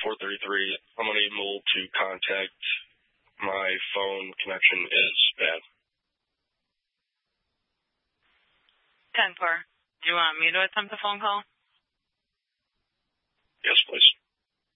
433. I'm unable to contact. My phone connection is bad. 10-4. Do you want me to attempt a phone call?